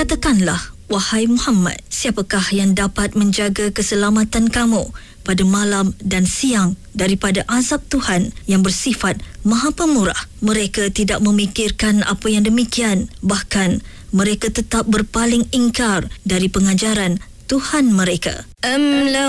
Katakanlah, wahai Muhammad, siapakah yang dapat menjaga keselamatan kamu pada malam dan siang daripada azab Tuhan yang bersifat Maha Pemurah? Mereka tidak memikirkan apa yang demikian. Bahkan mereka tetap berpaling ingkar dari pengajaran Tuhan mereka.